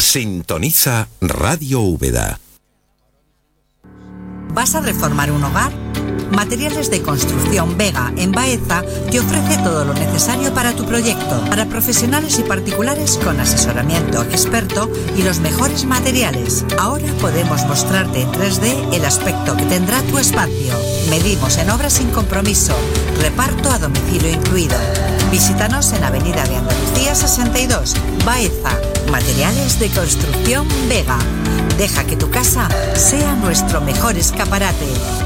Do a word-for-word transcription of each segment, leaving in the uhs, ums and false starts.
Sintoniza Radio Úbeda. ¿Vas a reformar un hogar? Materiales de Construcción Vega en Baeza te ofrece todo lo necesario para tu proyecto, para profesionales y particulares con asesoramiento experto y los mejores materiales. Ahora podemos mostrarte en tres D el aspecto que tendrá tu espacio. Medimos en obra sin compromiso, reparto a domicilio incluido. Visítanos en Avenida de Andalucía sesenta y dos, Baeza. Materiales de Construcción Vega. Deja que tu casa sea nuestro mejor escaparate.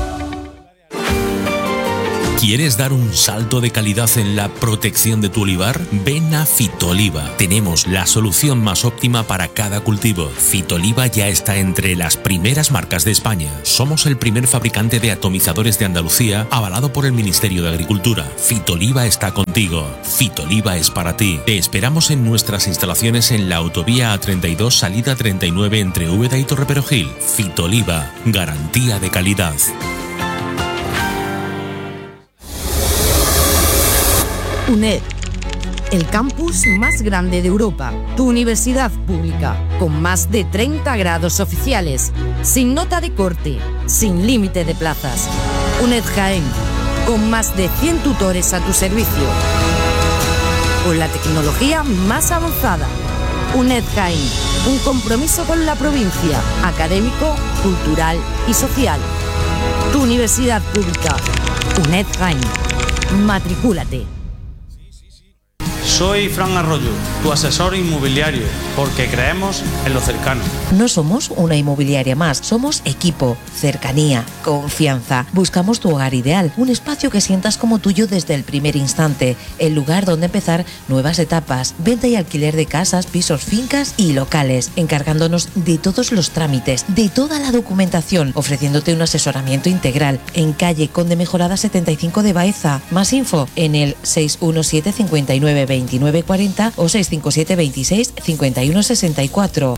¿Quieres dar un salto de calidad en la protección de tu olivar? Ven a Fitoliva. Tenemos la solución más óptima para cada cultivo. Fitoliva ya está entre las primeras marcas de España. Somos el primer fabricante de atomizadores de Andalucía avalado por el Ministerio de Agricultura. Fitoliva está contigo. Fitoliva es para ti. Te esperamos en nuestras instalaciones en la autovía A treinta y dos, salida treinta y nueve entre Úbeda y Torreperogil. Fitoliva, garantía de calidad. UNED, el campus más grande de Europa, tu universidad pública, con más de treinta grados oficiales, sin nota de corte, sin límite de plazas. UNED Jaén, con más de cien tutores a tu servicio, con la tecnología más avanzada. UNED Jaén, un compromiso con la provincia, académico, cultural y social. Tu universidad pública, UNED Jaén. Matricúlate. Soy Fran Arroyo, tu asesor inmobiliario, porque creemos en lo cercano. No somos una inmobiliaria más, somos equipo, cercanía, confianza. Buscamos tu hogar ideal, un espacio que sientas como tuyo desde el primer instante, el lugar donde empezar nuevas etapas, venta y alquiler de casas, pisos, fincas y locales, encargándonos de todos los trámites, de toda la documentación, ofreciéndote un asesoramiento integral en calle Conde Mejorada setenta y cinco de Baeza. Más info en el seis uno siete, cinco nueve, veintinueve cuarenta o seis cinco siete, veintiséis, cincuenta y uno sesenta y cuatro.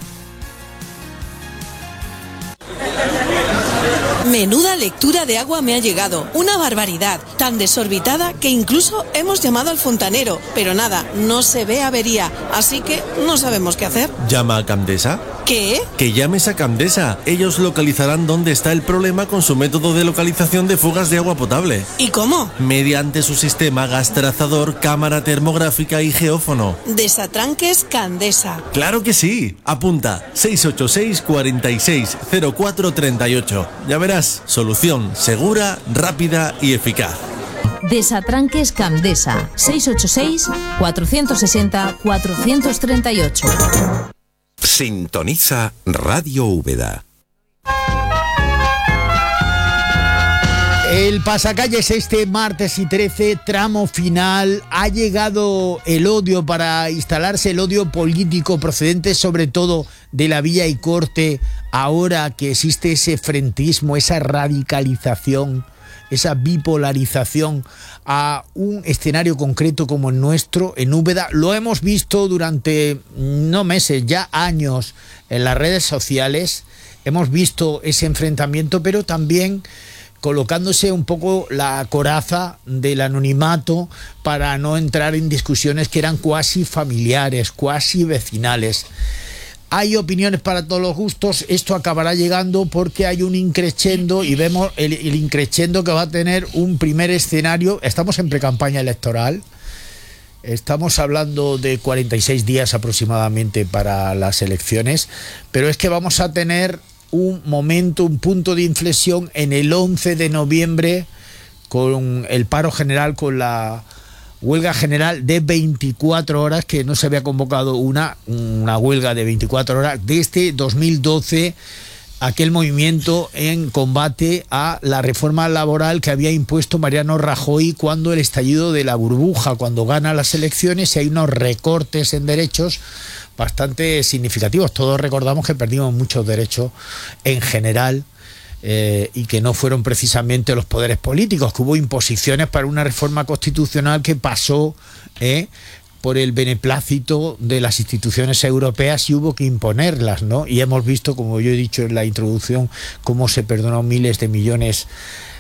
Menuda lectura de agua me ha llegado, una barbaridad, tan desorbitada que incluso hemos llamado al fontanero, pero nada, no se ve avería, así que no sabemos qué hacer. ¿Llama a Camdesa? ¿Qué? Que llames a Camdesa, ellos localizarán dónde está el problema con su método de localización de fugas de agua potable. ¿Y cómo? Mediante su sistema gas trazador, cámara termográfica y geófono. Desatranques Candesa. ¡Claro que sí! Apunta, seis ocho seis, cuarenta y seis, cero cuatro treinta y ocho. Ya verás, solución segura, rápida y eficaz. Desatranques Candesa, seis ocho seis, cuatrocientos sesenta, cuatrocientos treinta y ocho. Sintoniza Radio Úbeda. El pasacalles este martes y trece, tramo final. Ha llegado el odio para instalarse, el odio político procedente sobre todo de la Villa y Corte, ahora que existe ese frentismo, esa radicalización, esa bipolarización a un escenario concreto como el nuestro, en Úbeda. Lo hemos visto durante, no meses, ya años, en las redes sociales. Hemos visto ese enfrentamiento, pero también colocándose un poco la coraza del anonimato para no entrar en discusiones que eran cuasi familiares, cuasi vecinales. Hay opiniones para todos los gustos. Esto acabará llegando porque hay un increchendo y vemos el, el increchendo que va a tener un primer escenario. Estamos en precampaña electoral. Estamos hablando de cuarenta y seis días aproximadamente para las elecciones, pero es que vamos a tener un momento, un punto de inflexión en el once de noviembre con el paro general, con la huelga general de veinticuatro horas, que no se había convocado una, una huelga de veinticuatro horas desde dos mil doce, aquel movimiento en combate a la reforma laboral que había impuesto Mariano Rajoy cuando el estallido de la burbuja, cuando gana las elecciones y hay unos recortes en derechos bastante significativos. Todos recordamos que perdimos muchos derechos en general, Eh, y que no fueron precisamente los poderes políticos, que hubo imposiciones para una reforma constitucional que pasó eh, por el beneplácito de las instituciones europeas y hubo que imponerlas, ¿no? Y hemos visto, como yo he dicho en la introducción, cómo se perdonó miles de millones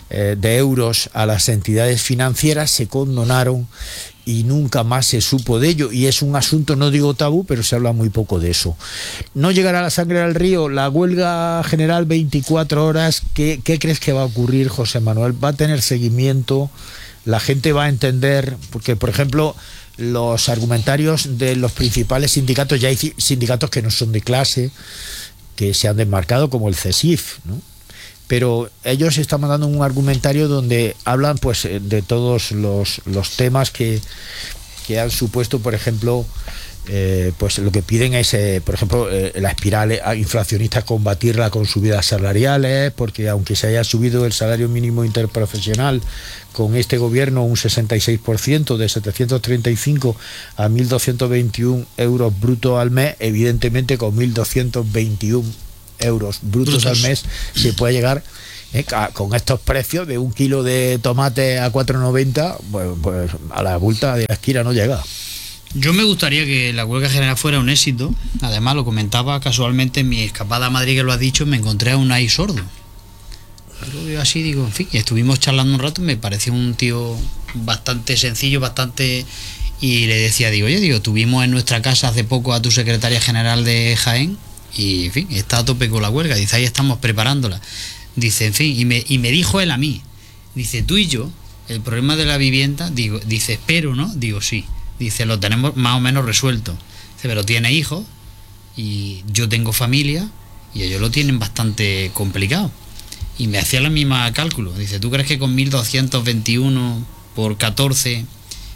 eh, de euros a las entidades financieras, se condonaron y nunca más se supo de ello, y es un asunto, no digo tabú, pero se habla muy poco de eso. No llegará la sangre al río, la huelga general veinticuatro horas, ¿qué, qué crees que va a ocurrir, José Manuel? ¿Va a tener seguimiento? ¿La gente va a entender? Porque, por ejemplo, los argumentarios de los principales sindicatos, ya hay sindicatos que no son de clase, que se han desmarcado, como el CESIF, ¿no? Pero ellos están mandando un argumentario donde hablan pues de todos los, los temas que, que han supuesto, por ejemplo, eh, pues lo que piden es, eh, por ejemplo, eh, la espiral inflacionista, combatirla con subidas salariales, porque aunque se haya subido el salario mínimo interprofesional con este gobierno un sesenta y seis por ciento, de setecientos treinta y cinco a mil doscientos veintiún euros brutos al mes, evidentemente con mil doscientos veintiún euros brutos, brutos al mes se puede llegar, eh, con estos precios de un kilo de tomate a cuatro noventa, pues, pues a la vuelta de la esquina no llega. Yo me gustaría que la huelga general fuera un éxito. Además, lo comentaba casualmente en mi escapada a Madrid, que lo has dicho, me encontré a un ahí sordo. Pero yo así digo, en fin, estuvimos charlando un rato, me pareció un tío bastante sencillo, bastante... Y le decía, digo, oye, digo, tuvimos en nuestra casa hace poco a tu secretaria general de Jaén, y en fin, está a tope con la huelga, dice, ahí estamos preparándola. Dice, en fin, y me, y me dijo él a mí, dice, tú y yo, el problema de la vivienda, digo, dice, espero, ¿no? Digo, sí. Dice, lo tenemos más o menos resuelto. Dice, pero tiene hijos, y yo tengo familia, y ellos lo tienen bastante complicado. Y me hacía la misma cálculo. Dice, ¿tú crees que con mil doscientos veintiuno por catorce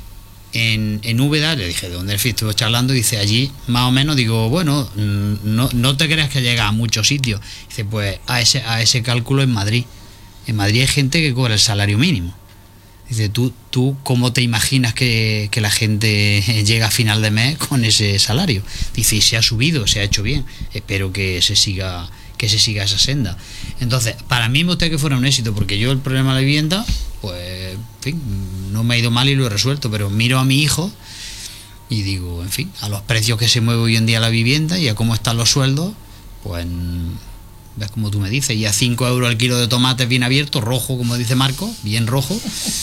en, en Úbeda? Le dije, ¿de dónde estuve charlando? Dice, allí más o menos, digo, bueno, no, no te creas que llega a muchos sitios. Dice, pues a ese, a ese cálculo en Madrid. En Madrid hay gente que cobra el salario mínimo. Dice, ¿tú, tú cómo te imaginas que, que la gente llega a final de mes con ese salario? Dice, y se ha subido, se ha hecho bien. Espero que se siga, que se siga esa senda. Entonces, para mí me gustaría que fuera un éxito, porque yo el problema de la vivienda, pues, en fin, no me ha ido mal y lo he resuelto, pero miro a mi hijo y digo, en fin, a los precios que se mueve hoy en día la vivienda y a cómo están los sueldos, pues... ves como tú me dices, y a cinco euros el kilo de tomates bien abierto, rojo, como dice Marco, bien rojo,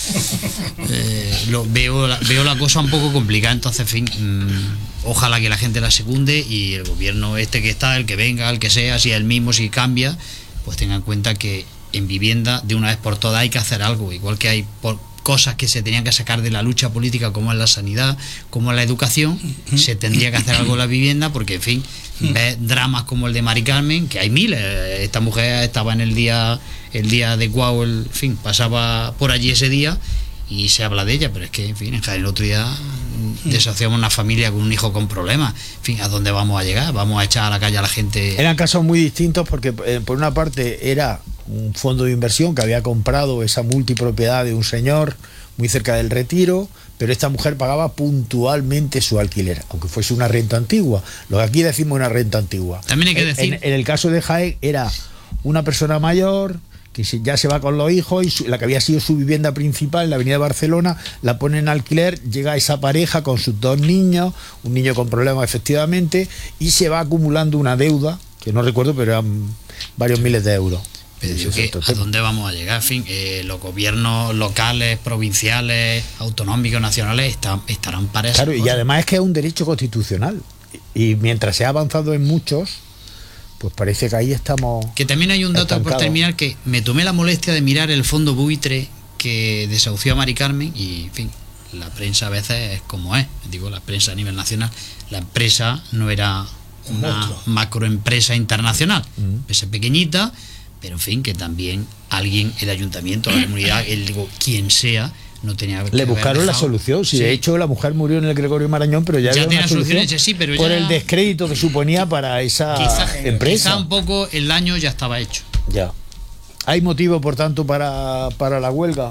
eh, lo, veo, la, veo la cosa un poco complicada. Entonces, en fin, mmm, ojalá que la gente la secunde y el gobierno este que está, el que venga, el que sea, si es el mismo, si cambia, pues tenga en cuenta que en vivienda de una vez por todas hay que hacer algo, igual que hay por cosas que se tenían que sacar de la lucha política, como es la sanidad, como es la educación, se tendría que hacer algo en la vivienda, porque, en fin, ves dramas como el de Mari Carmen, que hay miles. Esta mujer estaba en el día el día adecuado, el, en fin, pasaba por allí ese día y se habla de ella, pero es que, en fin, en Jaén el otro día desociamos una familia con un hijo con problemas. En fin, ¿a dónde vamos a llegar? ¿Vamos a echar a la calle a la gente? Eran casos muy distintos porque, eh, por una parte, era un fondo de inversión que había comprado esa multipropiedad de un señor muy cerca del Retiro, pero esta mujer pagaba puntualmente su alquiler, aunque fuese una renta antigua, lo que aquí decimos una renta antigua. También hay que decir... En, en el caso de Jaén era una persona mayor que ya se va con los hijos y su, la que había sido su vivienda principal en la avenida de Barcelona, la pone en alquiler, llega esa pareja con sus dos niños, un niño con problemas efectivamente, y se va acumulando una deuda, que no recuerdo, pero eran varios miles de euros. Pero digo que, ¿a dónde vamos a llegar? En fin, eh, los gobiernos locales, provinciales, autonómicos, nacionales están, estarán para eso. Claro, y además es que es un derecho constitucional. Y mientras se ha avanzado en muchos, pues parece que ahí estamos... Que también hay un dato estancados. Por terminar, que me tomé la molestia de mirar el fondo buitre que desahució a Mari Carmen y, en fin, la prensa a veces es como es. Digo, la prensa a nivel nacional. La empresa no era una macroempresa internacional. Mm. Es pequeñita... pero, en fin, que también alguien, el ayuntamiento, la comunidad, el, digo, quien sea, no tenía que le buscaron la solución. Si sí. De hecho la mujer murió en el Gregorio Marañón, pero ya, ya tiene una solución hecha, sí, pero por ya... el descrédito que suponía para esa quizá, empresa. Quizá un poco el daño ya estaba hecho. Ya. ¿Hay motivo, por tanto, para, para la huelga?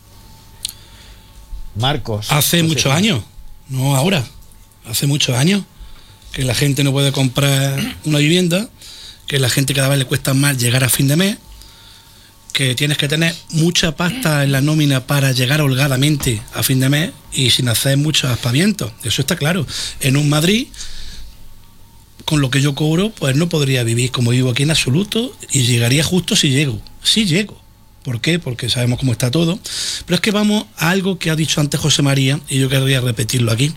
Marcos. Hace muchos sé. años, no ahora, hace muchos años que la gente no puede comprar una vivienda, que la gente cada vez le cuesta más llegar a fin de mes, que tienes que tener mucha pasta en la nómina para llegar holgadamente a fin de mes y sin hacer muchos aspavientos. Eso está claro. En un Madrid, con lo que yo cobro, pues no podría vivir como vivo aquí en absoluto y llegaría justo si llego. Sí llego. ¿Por qué? Porque sabemos cómo está todo. Pero es que vamos a algo que ha dicho antes José María, y yo querría repetirlo aquí.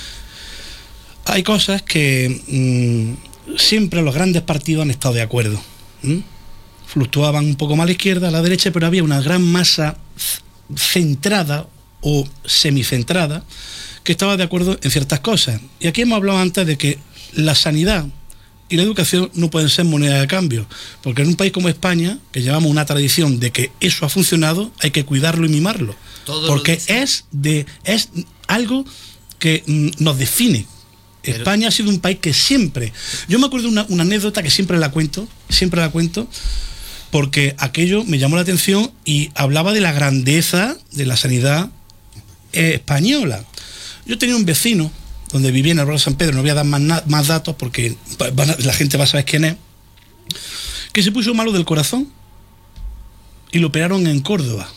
Hay cosas que mmm, siempre los grandes partidos han estado de acuerdo. ¿Mm? Fluctuaban un poco más a la izquierda, a la derecha, pero había una gran masa centrada o semicentrada que estaba de acuerdo en ciertas cosas. Y aquí hemos hablado antes de que la sanidad y la educación no pueden ser moneda de cambio, porque en un país como España, que llevamos una tradición de que eso ha funcionado, hay que cuidarlo y mimarlo. Todo porque es, de, es algo que mm, nos define. Pero España ha sido un país que siempre... Yo me acuerdo de una, una anécdota que siempre la cuento, siempre la cuento, porque aquello me llamó la atención y hablaba de la grandeza de la sanidad eh, española. Yo tenía un vecino donde vivía en el barrio de San Pedro, no voy a dar más, más datos porque van a, la gente va a saber quién es, que se puso malo del corazón y lo operaron en Córdoba.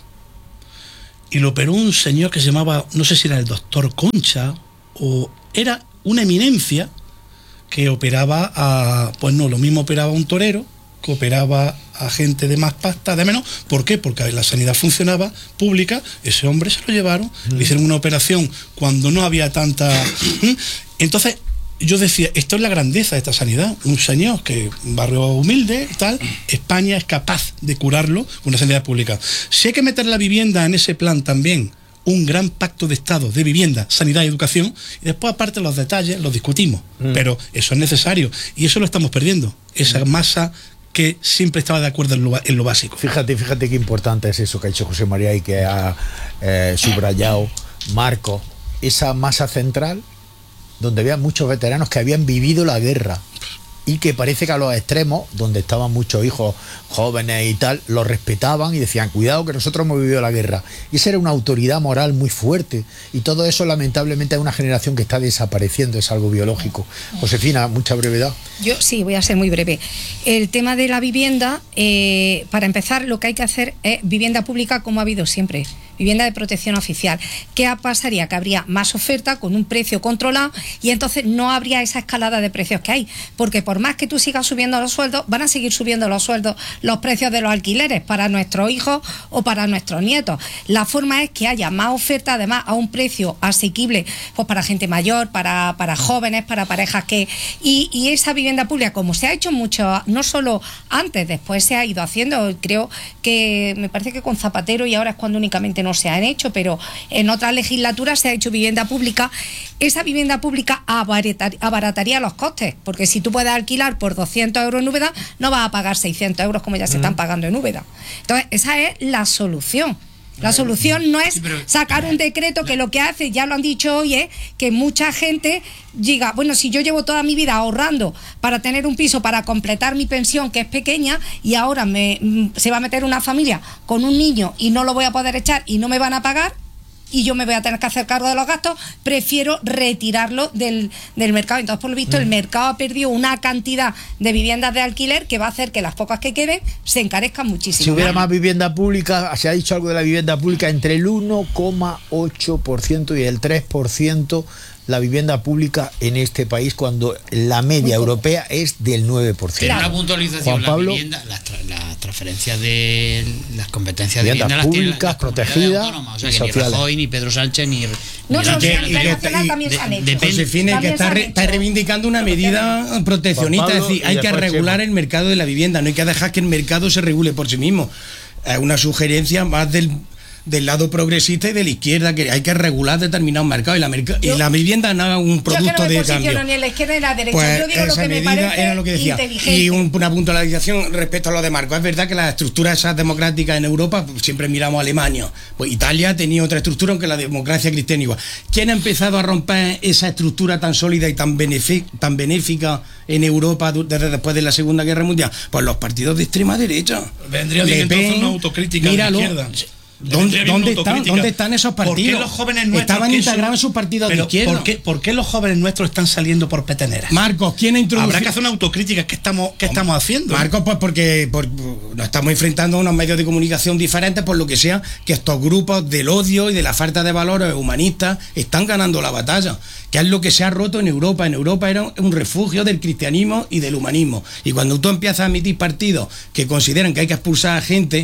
Y lo operó un señor que se llamaba, no sé si era el doctor Concha, o era una eminencia que operaba a, pues no, lo mismo operaba a un torero, que operaba a gente de más pasta, de menos. ¿Por qué? Porque la sanidad funcionaba pública, ese hombre se lo llevaron, mm. le hicieron una operación cuando no había tanta... Entonces yo decía, esto es la grandeza de esta sanidad, un señor que barrio humilde tal, España es capaz de curarlo con una sanidad pública. Si hay que meter la vivienda en ese plan también, un gran pacto de Estado de vivienda, sanidad y educación, y después aparte los detalles los discutimos, mm. pero eso es necesario y eso lo estamos perdiendo, esa masa que siempre estaba de acuerdo en lo, en lo básico. Fíjate, fíjate qué importante es eso que ha dicho José María y que ha eh, subrayado Marco, esa masa central donde había muchos veteranos que habían vivido la guerra y que parece que a los extremos, donde estaban muchos hijos jóvenes y tal, los respetaban y decían, cuidado que nosotros hemos vivido la guerra. Y esa era una autoridad moral muy fuerte. Y todo eso lamentablemente es una generación que está desapareciendo, es algo biológico. Josefina, mucha brevedad. Yo sí, voy a ser muy breve. El tema de la vivienda, eh, para empezar, lo que hay que hacer es vivienda pública como ha habido siempre. Vivienda de protección oficial. ¿Qué pasaría? Que habría más oferta con un precio controlado y entonces no habría esa escalada de precios que hay. Porque por más que tú sigas subiendo los sueldos, van a seguir subiendo los sueldos, los precios de los alquileres para nuestros hijos o para nuestros nietos. La forma es que haya más oferta, además a un precio asequible, pues para gente mayor, para, para jóvenes, para parejas que... Y, y esa vivienda pública, como se ha hecho mucho, no solo antes, después se ha ido haciendo, creo que me parece que con Zapatero y ahora es cuando únicamente no se han hecho, pero en otras legislaturas se ha hecho vivienda pública. Esa vivienda pública abaratar, abarataría los costes, porque si tú puedes alquilar por doscientos euros en Úbeda, no vas a pagar seiscientos euros como ya se están pagando en Úbeda. Entonces, esa es la solución. La solución no es sacar un decreto que lo que hace, ya lo han dicho hoy, es que mucha gente diga, bueno, si yo llevo toda mi vida ahorrando para tener un piso, para completar mi pensión, que es pequeña, y ahora me, se va a meter una familia con un niño y no lo voy a poder echar y no me van a pagar, y yo me voy a tener que hacer cargo de los gastos, prefiero retirarlo del, del mercado. Entonces, por lo visto, mm. el mercado ha perdido una cantidad de viviendas de alquiler que va a hacer que las pocas que queden se encarezcan muchísimo. Si hubiera más vivienda pública, se ha dicho algo de la vivienda pública, entre el uno coma ocho por ciento y el tres por ciento la vivienda pública en este país, cuando la media europea es del nueve por ciento. Claro. Una puntualización, Juan Pablo, la vivienda, las, tra las transferencias de las competencias de vivienda públicas, las protegidas, o sea, que ni Rajoy, ni Pedro Sánchez, ni... No, ni no, que, y que, y, también se han hecho. Josefina, que está, re, está reivindicando una medida proteccionista, Pablo, es decir, hay que regular Chema. el mercado de la vivienda, no hay que dejar que el mercado se regule por sí mismo. Es una sugerencia más del... del lado progresista y de la izquierda, que hay que regular determinados mercados y la, merc yo, y la vivienda no es un producto de cambio. Ni en la izquierda ni en la derecha. Pues yo digo esa lo que medida me parece era lo que decía. Y un, una puntualización respecto a lo de Marco. Es verdad que las estructuras esas democráticas en Europa, pues, siempre miramos a Alemania. Pues Italia tenía otra estructura, aunque la democracia cristiana igual. ¿Quién ha empezado a romper esa estructura tan sólida y tan, tan benéfica en Europa desde después de la Segunda Guerra Mundial? Pues los partidos de extrema derecha. Vendría bien entonces una autocrítica míralo, de la izquierda. ¿Dónde, ¿dónde, están, ¿Dónde están esos partidos? ¿Por qué los jóvenes nuestros estaban integrados en sus partidos de izquierda? ¿por qué, ¿Por qué los jóvenes nuestros están saliendo por peteneras? Marcos, ¿quién ha introducido? Habrá que hacer una autocrítica. ¿Qué estamos, qué estamos haciendo? Marcos, pues porque por, nos estamos enfrentando a unos medios de comunicación diferentes, por lo que sea, que estos grupos del odio y de la falta de valores humanistas están ganando la batalla, que es lo que se ha roto en Europa. En Europa era un refugio del cristianismo y del humanismo. Y cuando tú empiezas a emitir partidos que consideran que hay que expulsar a gente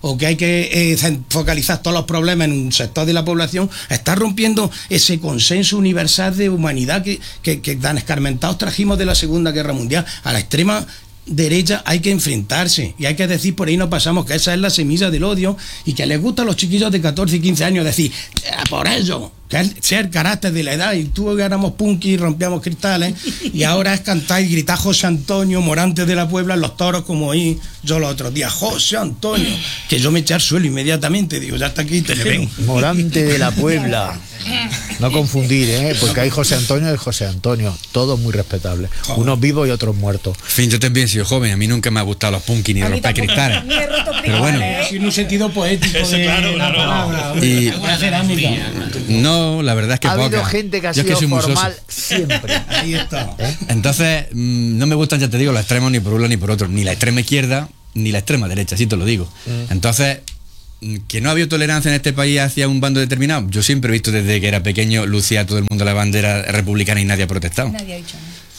o que hay que eh, focalizar todos los problemas en un sector de la población, está rompiendo ese consenso universal de humanidad que, que, que tan escarmentados trajimos de la Segunda Guerra Mundial. A la extrema derecha hay que enfrentarse y hay que decir, por ahí no pasamos, que esa es la semilla del odio, y que les gusta a los chiquillos de catorce y quince años decir, por ello, que es sea el carácter de la edad, y tú éramos punky y rompíamos cristales, y ahora es cantar y gritar José Antonio, Morante de la Puebla, en los toros, como oí yo los otros días, José Antonio, que yo me eché al suelo inmediatamente, digo, ya está aquí, te ven. Morante de la Puebla. No confundir, ¿eh? Porque hay José Antonio y José Antonio, todos muy respetables, unos vivos y otros muertos. En fin, yo también he sido joven, a mí nunca me ha gustado los punky ni romper cristales. Pero bueno, en un sentido poético de claro, la claro. palabra, Y- la cerámica. No, la verdad es que Ha habido poca. gente que ha Yo es que sido soy muy formal soso. siempre. Ahí está. Entonces, mm, no me gustan, ya te digo, los extremos ni por uno ni por otro, ni la extrema izquierda ni la extrema derecha, así te lo digo. Mm. Entonces, mm, que no ha habido tolerancia en este país hacia un bando determinado, yo siempre he visto desde que era pequeño, lucía todo el mundo la bandera republicana y nadie ha protestado, Nadie ha dicho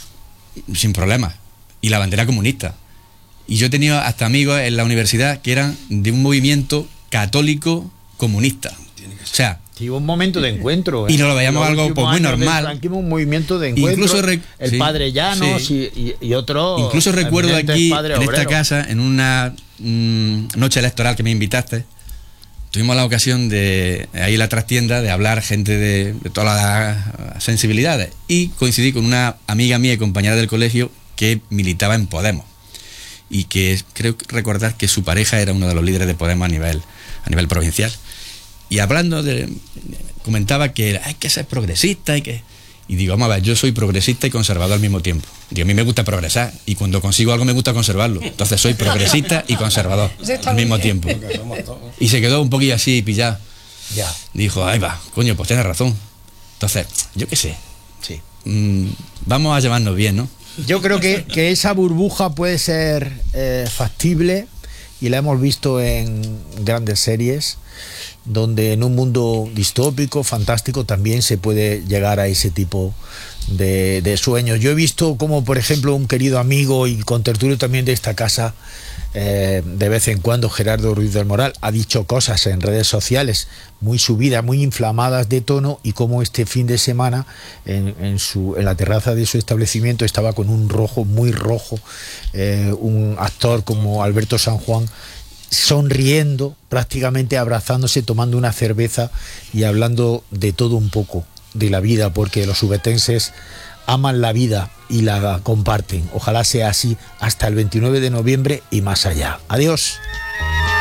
nada. sin problema. Y la bandera comunista. Y yo he tenido hasta amigos en la universidad que eran de un movimiento católico comunista. O sea, Sí, un momento de encuentro. ¿eh? Y nos lo veíamos Los algo, últimos pues, muy años del normal. franquismo, un movimiento de encuentro. Incluso rec- el sí, padre Llanos sí. y, y, y otro. Incluso recuerdo eminentes aquí, padres en esta obreros. casa, en una mm, noche electoral que me invitaste, tuvimos la ocasión de, ahí en la trastienda, de hablar gente de, de todas las sensibilidades. Y coincidí con una amiga mía y compañera del colegio que militaba en Podemos. Y que creo recordar que su pareja era uno de los líderes de Podemos a nivel, a nivel provincial. Y hablando de... comentaba que hay que ser progresista y que... Y digo, vamos a ver, yo soy progresista y conservador al mismo tiempo. Digo, a mí me gusta progresar y cuando consigo algo me gusta conservarlo. Entonces soy progresista y conservador al mismo tiempo. Y se quedó un poquillo así pillado. Ya. Dijo, ahí va, coño, pues tienes razón. Entonces, yo qué sé. Sí. Mm, vamos a llevarnos bien, ¿no? Yo creo que, que esa burbuja puede ser eh, factible y la hemos visto en grandes series, donde en un mundo distópico, fantástico, también se puede llegar a ese tipo de, de sueños. Yo he visto como, por ejemplo, un querido amigo y contertulio también de esta casa, eh, de vez en cuando, Gerardo Ruiz del Moral, ha dicho cosas en redes sociales muy subidas, muy inflamadas de tono, y como este fin de semana en, en, su, en la terraza de su establecimiento estaba con un rojo, muy rojo, eh, un actor como Alberto San Juan, sonriendo, prácticamente abrazándose, tomando una cerveza y hablando de todo un poco, de la vida, porque los ubetenses aman la vida y la comparten. Ojalá sea así hasta el veintinueve de noviembre y más allá. Adiós.